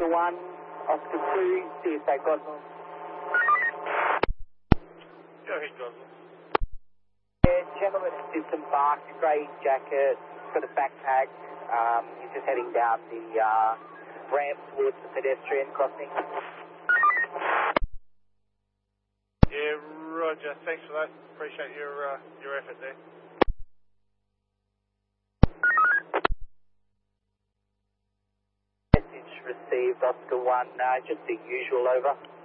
Oscar 1, Oscar 2, CSA Gosling. Go ahead, Gosling. Yeah, gentleman is disembarked, grey jacket, got a backpack. He's just heading down the ramp towards the pedestrian crossing. Yeah, roger. Thanks for that. Appreciate your effort there. Message received, Oscar 1, just the usual, over.